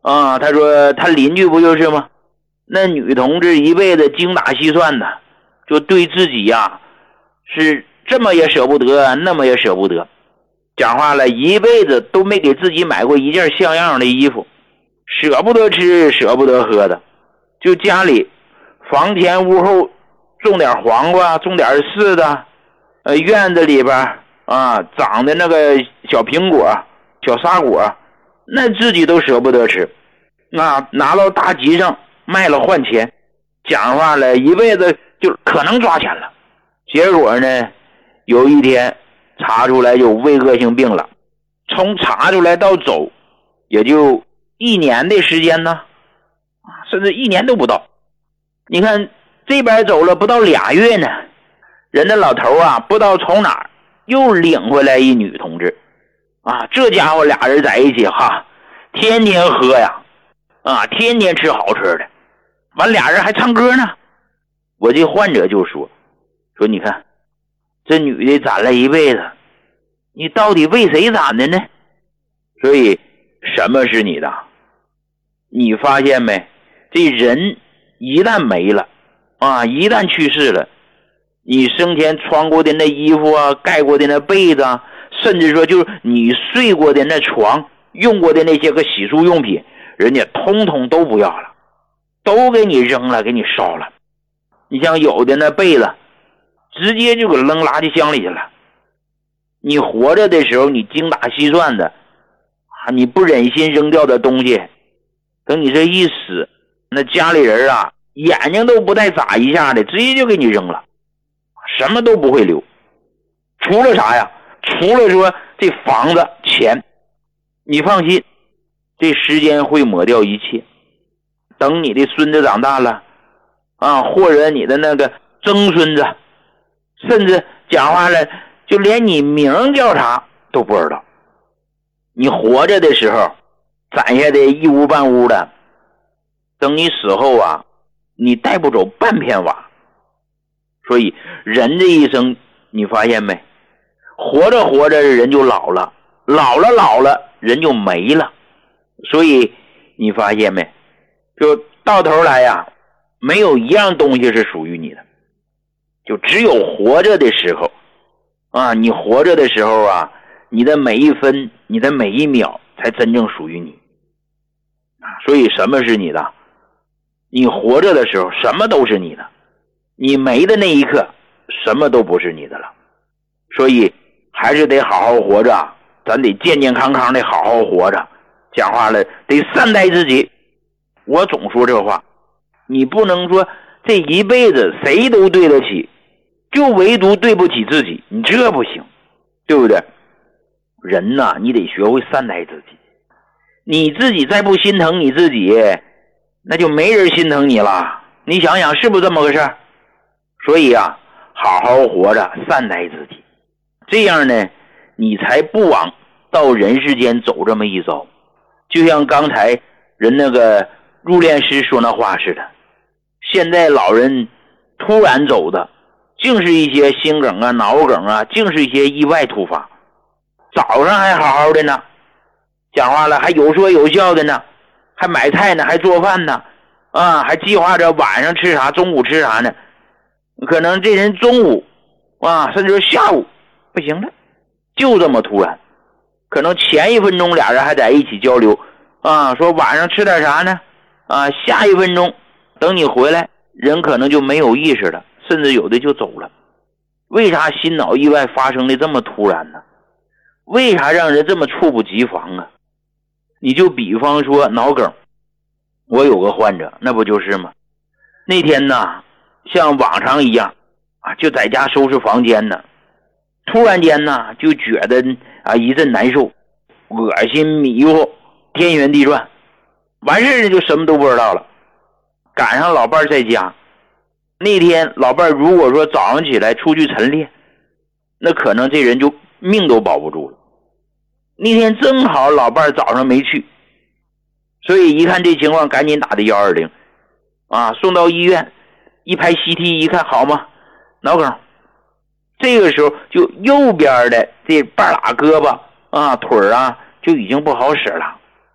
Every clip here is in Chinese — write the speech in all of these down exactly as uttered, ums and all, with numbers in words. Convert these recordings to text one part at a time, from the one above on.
啊，他说他邻居不就是吗？那女同志一辈子精打细算的，就对自己呀、啊、是这么也舍不得，那么也舍不得。讲话了，一辈子都没给自己买过一件像样的衣服，舍不得吃，舍不得喝的。就家里房前屋后种点黄瓜，种点柿子，呃，院子里边啊长的那个小苹果、小沙果，那自己都舍不得吃，啊，拿到大集上卖了换钱。讲话了，一辈子就可能抓钱了。结果呢，有一天查出来有胃恶性病了，从查出来到走也就一年的时间呢，甚至一年都不到。你看这边走了不到俩月呢，人家老头啊不知道从哪儿又领回来一女同志啊，这家伙俩人在一起哈，天天喝呀，啊，天天吃好吃的，完俩人还唱歌呢。我这患者就说说你看这女的攒了一辈子，你到底为谁攒的呢？所以什么是你的？你发现没？这人一旦没了啊，一旦去世了，你生前穿过的那衣服啊，盖过的那被子啊，甚至说就是你睡过的那床，用过的那些个洗漱用品，人家通通都不要了，都给你扔了，给你烧了。你像有的那被子直接就给扔垃圾箱里去了。你活着的时候你精打细算的啊，你不忍心扔掉的东西，等你这一死，那家里人啊眼睛都不带眨一下的，直接就给你扔了，什么都不会留。除了啥呀？除了说这房子钱，你放心，这时间会抹掉一切。等你的孙子长大了啊，或者你的那个曾孙子，甚至讲话了就连你名叫啥都不知道。你活着的时候攒下的一屋半屋的，等你死后啊，你带不走半片瓦。所以人这一生你发现没，活着活着人就老了，老了老了人就没了。所以你发现没，就到头来呀、啊，没有一样东西是属于你的，就只有活着的时候啊，你活着的时候啊，你的每一分你的每一秒才真正属于你啊。所以什么是你的？你活着的时候什么都是你的，你没的那一刻什么都不是你的了。所以还是得好好活着，咱得健健康康的好好活着。讲话了得善待自己。我总说这话，你不能说这一辈子谁都对得起，就唯独对不起自己，你这不行，对不对？人呐，你得学会善待自己。你自己再不心疼你自己，那就没人心疼你了。你想想是不是这么个事儿？所以啊，好好活着，善待自己，这样呢，你才不往到人世间走这么一遭。就像刚才人那个入殓师说那话似的，现在老人突然走的，竟是一些心梗啊、脑梗啊，竟是一些意外突发。早上还好好的呢，讲话了还有说有笑的呢，还买菜呢，还做饭呢，啊，还计划着晚上吃啥，中午吃啥呢。可能这人中午啊，甚至下午不行了，就这么突然。可能前一分钟俩人还在一起交流啊，说晚上吃点啥呢啊，下一分钟等你回来，人可能就没有意识了，甚至有的就走了。为啥心脑意外发生的这么突然呢？为啥让人这么猝不及防啊？你就比方说脑梗，我有个患者，那不就是吗？那天呢，像往常一样啊，就在家收拾房间呢，突然间呢就觉得啊一阵难受，恶心迷糊，天旋地转，完事就什么都不知道了。赶上老伴在家，那天老伴如果说早上起来出去晨练，那可能这人就命都保不住了。那天正好老伴早上没去，所以一看这情况赶紧打的一二零啊，送到医院一拍 C T 一看，好吗？脑梗。这个时候就右边的这半拉胳膊啊腿啊就已经不好使了。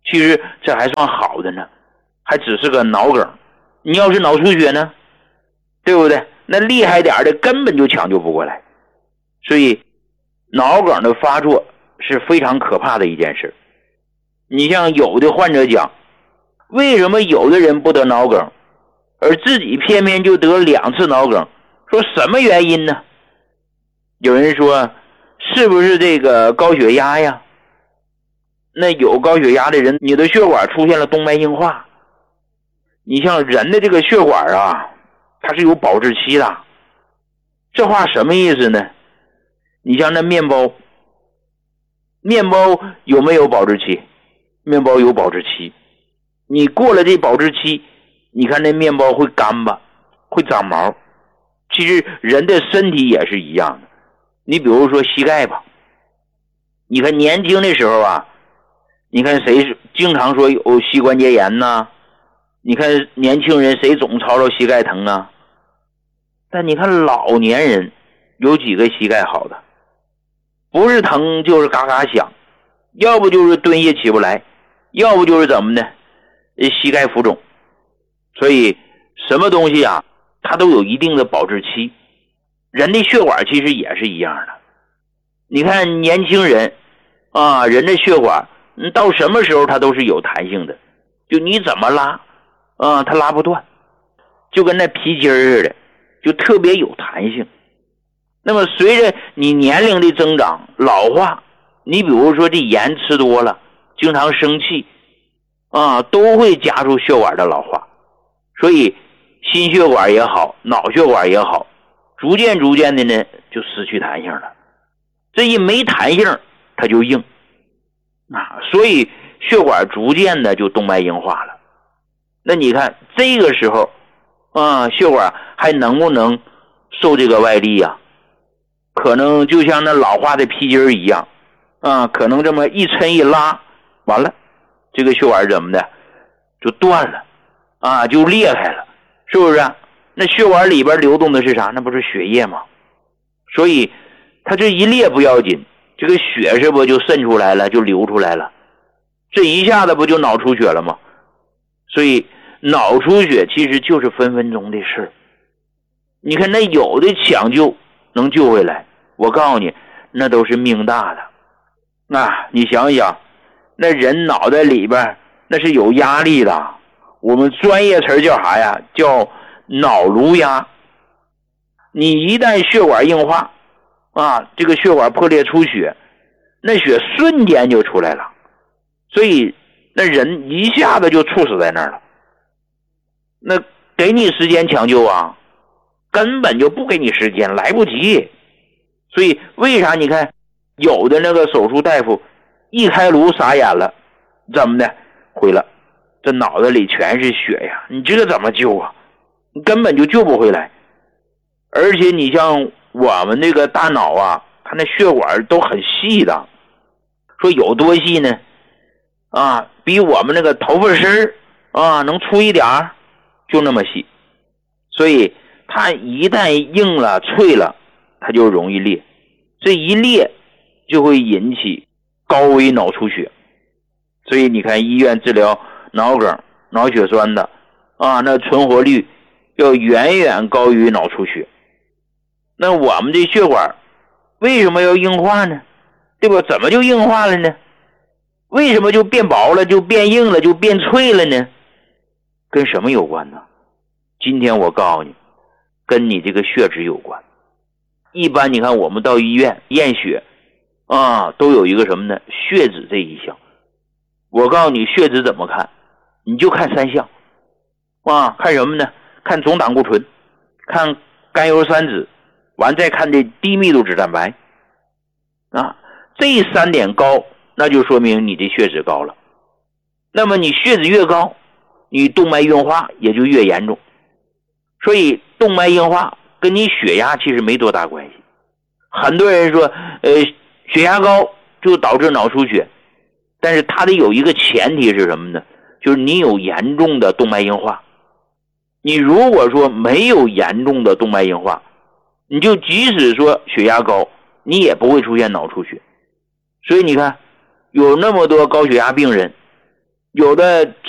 其实这还算好的呢，还只是个脑梗。你要是脑出血呢，对不对？那厉害点的根本就抢救不过来。所以脑梗的发作是非常可怕的一件事。你像有的患者讲，为什么有的人不得脑梗，而自己偏偏就得两次脑梗？说什么原因呢？有人说是不是这个高血压呀？那有高血压的人，你的血管出现了动脉硬化。你像人的这个血管啊，它是有保质期的。这话什么意思呢？你像那面包，面包有没有保质期？面包有保质期。你过了这保质期，你看那面包会干巴，会长毛。其实人的身体也是一样的。你比如说膝盖吧，你看年轻的时候啊，你看谁经常说有膝关节炎呢？你看年轻人谁总吵吵膝盖疼啊？但你看老年人有几个膝盖好的？不是疼就是嘎嘎响，要不就是蹲下起不来，要不就是怎么呢？膝盖浮肿。所以什么东西啊，它都有一定的保质期。人的血管其实也是一样的。你看年轻人啊，人的血管到什么时候它都是有弹性的，就你怎么拉啊，它拉不断，就跟那皮筋似的，就特别有弹性。那么随着你年龄的增长老化，你比如说这盐吃多了，经常生气啊，都会加速血管的老化。所以心血管也好，脑血管也好，逐渐逐渐的呢就失去弹性了。这一没弹性它就硬啊，所以血管逐渐的就动脉硬化了。那你看这个时候啊，血管还能不能受这个外力啊？可能就像那老化的皮筋一样啊，可能这么一抻一拉，完了这个血管怎么的就断了啊，就裂开了，是不是啊？那血管里边流动的是啥？那不是血液吗？所以它这一裂不要紧，这个血是不就渗出来了，就流出来了，这一下子不就脑出血了吗？所以脑出血其实就是分分钟的事。你看那有的抢救能救回来，我告诉你那都是命大的。那你想想，那人脑袋里边那是有压力的，我们专业词叫啥呀？叫脑颅压。你一旦血管硬化啊，这个血管破裂出血，那血瞬间就出来了，所以那人一下子就猝死在那儿了。那给你时间抢救啊，根本就不给你时间，来不及。所以为啥你看有的那个手术大夫一开颅傻眼了，怎么的毁了，这脑子里全是血呀，你这个怎么救啊？你根本就救不回来。而且你像我们这个大脑啊，它那血管都很细的，说有多细呢？啊，比我们那个头发丝啊能粗一点儿，就那么细。所以它一旦硬了脆了，它就容易裂，这一裂就会引起高危脑出血。所以你看医院治疗脑梗、脑血栓的啊，那存活率要远远高于脑出血。那我们这血管为什么要硬化呢？对吧？怎么就硬化了呢？为什么就变薄了，就变硬了，就变脆了呢？跟什么有关呢？今天我告诉你，跟你这个血脂有关。一般你看我们到医院验血啊，都有一个什么呢？血脂这一项。我告诉你血脂怎么看，你就看三项啊，看什么呢？看总胆固醇，看甘油三酯，完再看这低密度脂蛋白啊，这三点高，那就说明你的血脂高了。那么你血脂越高，你动脉硬化也就越严重。所以动脉硬化跟你血压其实没多大关系。很多人说呃，血压高就导致脑出血，但是它得有一个前提是什么呢？就是你有严重的动脉硬化。你如果说没有严重的动脉硬化，你就即使说血压高，你也不会出现脑出血。所以你看有那么多高血压病人有的